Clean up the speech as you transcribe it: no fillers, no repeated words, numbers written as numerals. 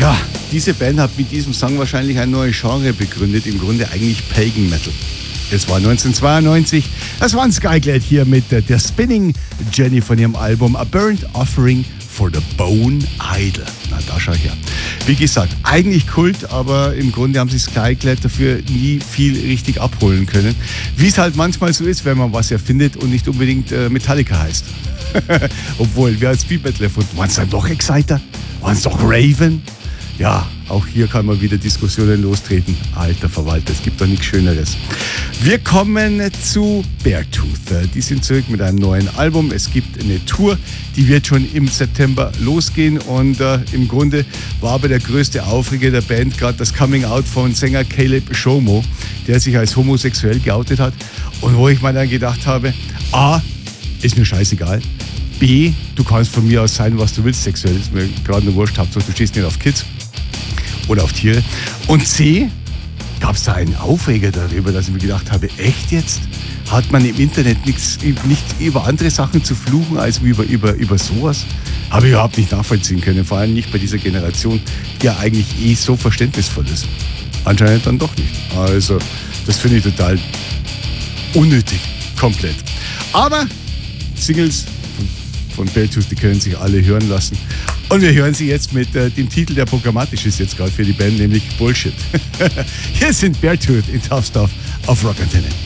Ja, diese Band hat mit diesem Song wahrscheinlich ein neues Genre begründet, im Grunde eigentlich Pagan Metal. Es war 1992, das war ein Skyglade hier mit der Spinning Jenny von ihrem Album A Burnt Offering for the Bone Idol. Na, da schau her. Wie gesagt, eigentlich Kult, aber im Grunde haben sie Skyglade dafür nie viel richtig abholen können. Wie es halt manchmal so ist, wenn man was erfindet und nicht unbedingt Metallica heißt. Obwohl, wer als Speed Metal erfunden? Waren es dann doch Exciter? Waren es doch Raven? Ja, auch hier kann man wieder Diskussionen lostreten. Alter Verwalter, es gibt doch nichts Schöneres. Wir kommen zu Beartooth. Die sind zurück mit einem neuen Album. Es gibt eine Tour, die wird schon im September losgehen. Und im Grunde war aber der größte Aufreger der Band gerade das Coming-out von Sänger Caleb Shomo, der sich als homosexuell geoutet hat. Und wo ich mir dann gedacht habe, A, ist mir scheißegal. B, du kannst von mir aus sein, was du willst, sexuell. Ist mir gerade nur wurscht, Hauptsache du stehst nicht auf Kids oder auf Tiere. Und C, gab es da einen Aufreger darüber, dass ich mir gedacht habe, echt jetzt? Hat man im Internet nicht über andere Sachen zu fluchen, als über sowas? Habe ich überhaupt nicht nachvollziehen können, vor allem nicht bei dieser Generation, die ja eigentlich so verständnisvoll ist. Anscheinend dann doch nicht. Also, das finde ich total unnötig, komplett. Aber Singles von Beartooth, die können sich alle hören lassen. Und wir hören sie jetzt mit dem Titel, der programmatisch ist jetzt gerade für die Band, nämlich Bullshit. Hier sind Beartooth in Tough Stuff auf Rock Antenne.